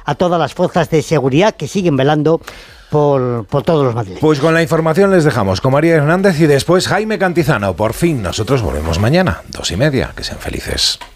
a todas las fuerzas de seguridad que siguen velando por todos los madrileños. Pues con la información les dejamos con María Hernández y después Jaime Cantizano. Por fin, nosotros volvemos mañana, 2:30. Que sean felices.